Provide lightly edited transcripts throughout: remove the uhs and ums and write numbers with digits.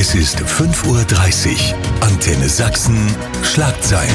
Es ist 5:30 Uhr. Antenne Sachsen, Schlagzeilen.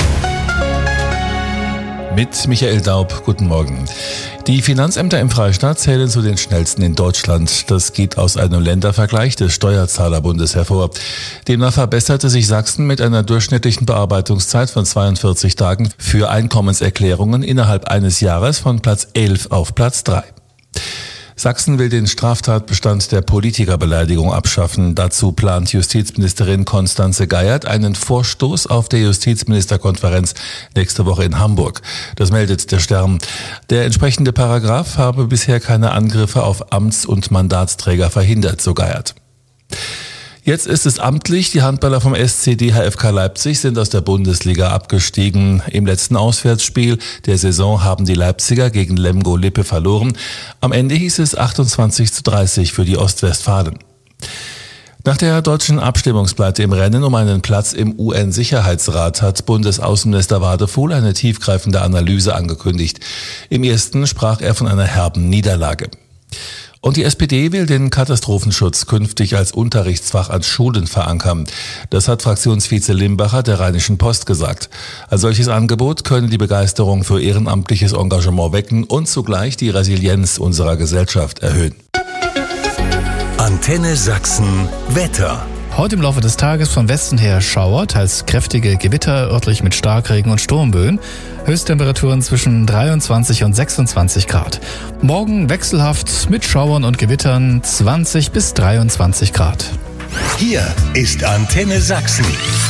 Mit Michael Daub, guten Morgen. Die Finanzämter im Freistaat zählen zu den schnellsten in Deutschland. Das geht aus einem Ländervergleich des Steuerzahlerbundes hervor. Demnach verbesserte sich Sachsen mit einer durchschnittlichen Bearbeitungszeit von 42 Tagen für Einkommenserklärungen innerhalb eines Jahres von Platz 11 auf Platz 3. Sachsen will den Straftatbestand der Politikerbeleidigung abschaffen. Dazu plant Justizministerin Constanze Geiert einen Vorstoß auf der Justizministerkonferenz nächste Woche in Hamburg. Das meldet der Stern. Der entsprechende Paragraph habe bisher keine Angriffe auf Amts- und Mandatsträger verhindert, so Geiert. Jetzt ist es amtlich, die Handballer vom SC DHFK Leipzig sind aus der Bundesliga abgestiegen. Im letzten Auswärtsspiel der Saison haben die Leipziger gegen Lemgo Lippe verloren. Am Ende hieß es 28:30 für die Ostwestfalen. Nach der deutschen Abstimmungspleite im Rennen um einen Platz im UN-Sicherheitsrat hat Bundesaußenminister Wadefuhl eine tiefgreifende Analyse angekündigt. Im ersten sprach er von einer herben Niederlage. Und die SPD will den Katastrophenschutz künftig als Unterrichtsfach an Schulen verankern. Das hat Fraktionsvize Limbacher der Rheinischen Post gesagt. Als solches Angebot könne die Begeisterung für ehrenamtliches Engagement wecken und zugleich die Resilienz unserer Gesellschaft erhöhen. Antenne Sachsen, Wetter. Heute im Laufe des Tages von Westen her Schauer, teils kräftige Gewitter, örtlich mit Starkregen und Sturmböen. Höchsttemperaturen zwischen 23 und 26 Grad. Morgen wechselhaft mit Schauern und Gewittern 20 bis 23 Grad. Hier ist Antenne Sachsen.